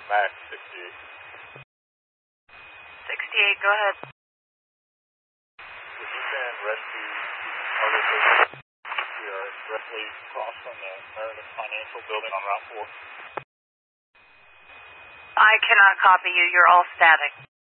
Max 68. 68, go ahead. This is Dan Rescue Auto Business. We are directly across from the Meredith Financial Building on Route 4. I cannot copy you. You're all static.